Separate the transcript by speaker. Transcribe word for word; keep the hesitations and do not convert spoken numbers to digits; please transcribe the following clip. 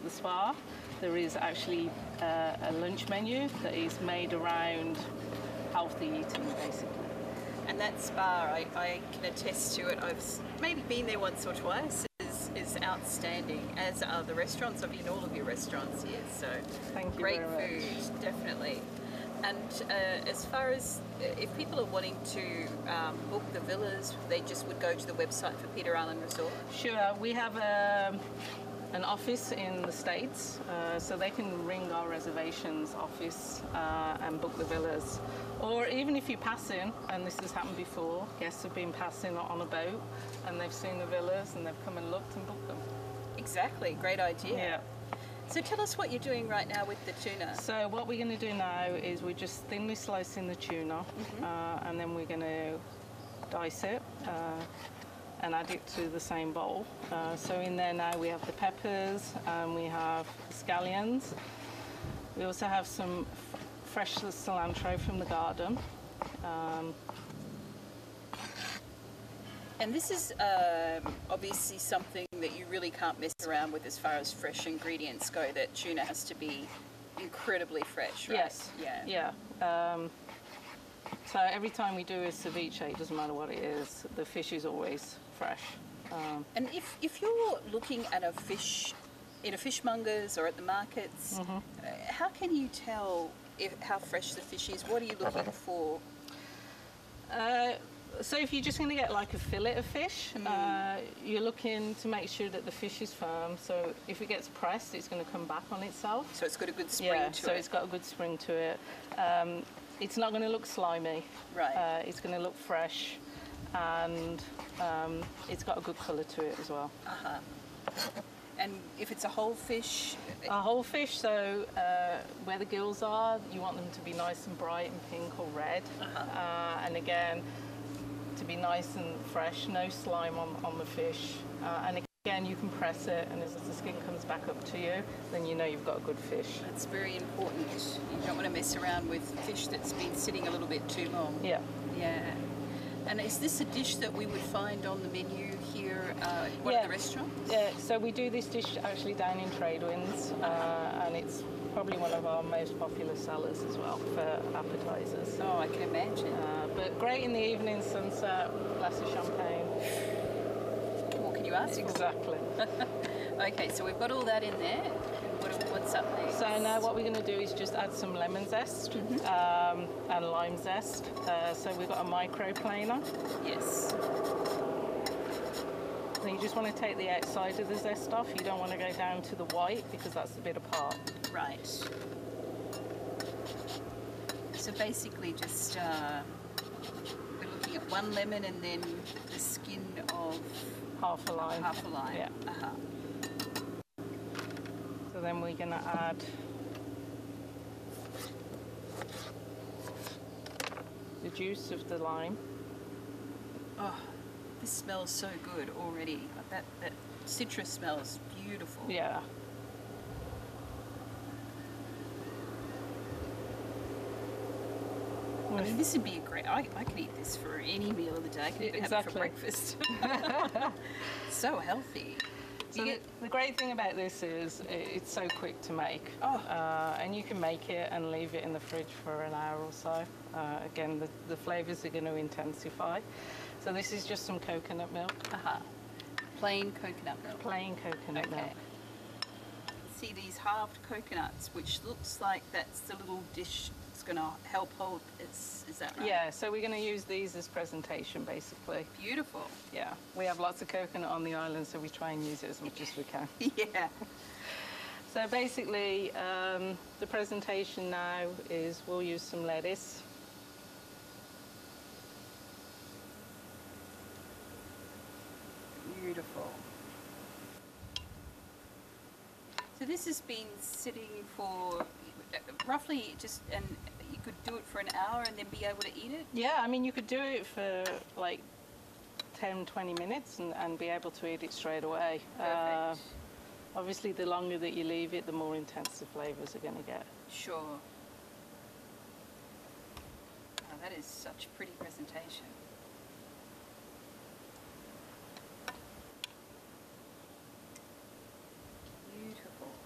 Speaker 1: the spa, there is actually uh, a lunch menu that is made around healthy eating, basically.
Speaker 2: And that spa, I, I can attest to it. I've maybe been there once or twice. Is, is outstanding, as are the restaurants. I've been in all of your restaurants here, so
Speaker 1: Thank you
Speaker 2: great
Speaker 1: very
Speaker 2: food,
Speaker 1: much.
Speaker 2: Definitely. And uh, as far as uh, if people are wanting to um, book the villas, they just would go to the website for Peter Island Resort.
Speaker 1: Sure, we have a, an office in the States, uh, so they can ring our reservations office uh, and book the villas. Or even if you pass in, and this has happened before, guests have been passing on a boat and they've seen the villas and they've come and looked and booked them.
Speaker 2: Exactly, great idea.
Speaker 1: Yeah.
Speaker 2: So tell us what you're doing right now with the tuna.
Speaker 1: So what we're going to do now is we're just thinly slicing the tuna, mm-hmm. uh, and then we're going to dice it uh, and add it to the same bowl. Uh, so in there now we have the peppers, and we have the scallions. We also have some f fresh cilantro from the garden. Um,
Speaker 2: And this is um, obviously something that you really can't mess around with as far as fresh ingredients go, that tuna has to be incredibly fresh, right?
Speaker 1: Yes.
Speaker 2: Yeah.
Speaker 1: Yeah. Um, so every time we do a ceviche, it doesn't matter what it is, the fish is always fresh. Um,
Speaker 2: and if, if you're looking at a fish, in a fishmongers or at the markets, mm-hmm. uh, how can you tell if, how fresh the fish is? What are you looking for?
Speaker 1: Uh, So if you're just going to get like a fillet of fish, mm. uh, you're looking to make sure that the fish is firm. So if it gets pressed, it's going to come back on itself.
Speaker 2: So it's got a good spring
Speaker 1: yeah,
Speaker 2: to
Speaker 1: so
Speaker 2: it.
Speaker 1: it's got a good spring to it. Um, it's not going to look slimy.
Speaker 2: Right.
Speaker 1: Uh, it's going to look fresh, and um, it's got a good colour to it as well.
Speaker 2: Uh-huh. And if it's a whole fish?
Speaker 1: A whole fish, so uh, where the gills are, you want them to be nice and bright and pink or red. Uh-huh. uh, and again, to be nice and fresh, no slime on, on the fish. Uh, and again, you can press it, and as the skin comes back up to you, then you know you've got a good fish.
Speaker 2: That's very important. You don't want to mess around with fish that's been sitting a little bit too long.
Speaker 1: Yeah.
Speaker 2: Yeah. And is this a dish that we would find on the menu here uh, in one
Speaker 1: yeah.
Speaker 2: of the restaurants?
Speaker 1: Yeah, so we do this dish actually down in Tradewinds, uh, and it's probably one of our most popular sellers as well for appetizers.
Speaker 2: Oh, I can imagine.
Speaker 1: Uh, but great in the evening, sunset, glass of champagne.
Speaker 2: What can you ask for?
Speaker 1: Exactly.
Speaker 2: Okay, so we've got all that in there. What, what's up next?
Speaker 1: So now what we're going to do is just add some lemon zest mm-hmm. um, and lime zest. Uh, so we've got a microplaner.
Speaker 2: Yes.
Speaker 1: Then you just want to take the outside of the zest off. You don't want to go down to the white because that's the bitter part.
Speaker 2: Right. So basically just uh, we're looking at one lemon and then the skin of
Speaker 1: half a lime.
Speaker 2: Half a lime.
Speaker 1: Yeah.
Speaker 2: Uh-huh.
Speaker 1: So then we're going to add the juice of the lime.
Speaker 2: Oh, this smells so good already. That that citrus smells beautiful.
Speaker 1: Yeah.
Speaker 2: I mean, this would be a great. I, I could eat this for any meal of the day. I could even
Speaker 1: exactly.
Speaker 2: have it for breakfast. So healthy.
Speaker 1: So the, the great thing about this is it's so quick to make.
Speaker 2: Oh.
Speaker 1: Uh, and you can make it and leave it in the fridge for an hour or so. Uh, again, the, the flavours are going to intensify. So this is just some coconut milk.
Speaker 2: Uh-huh. Plain coconut milk.
Speaker 1: Plain coconut
Speaker 2: okay.
Speaker 1: milk.
Speaker 2: See these halved coconuts, which looks like that's the little dish that's going to help hold. Is, is that right?
Speaker 1: Yeah, so we're going to use these as presentation, basically.
Speaker 2: Beautiful.
Speaker 1: Yeah, we have lots of coconut on the island, so we try and use it as much as we can.
Speaker 2: Yeah.
Speaker 1: So basically, um, the presentation now is we'll use some lettuce.
Speaker 2: Beautiful. So this has been sitting for roughly just, and you could do it for an hour and then be able to eat it?
Speaker 1: Yeah, I mean, you could do it for like ten, twenty minutes and, and be able to eat it straight away.
Speaker 2: Perfect.
Speaker 1: Uh, obviously, the longer that you leave it, the more intense the flavours are going to get.
Speaker 2: Sure. Oh, that is such a pretty presentation.